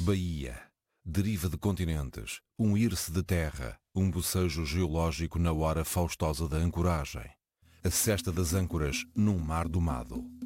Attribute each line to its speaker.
Speaker 1: baía, deriva de continentes, um ir-se de terra, um bocejo geológico na hora faustosa da ancoragem, a cesta das âncoras num mar domado.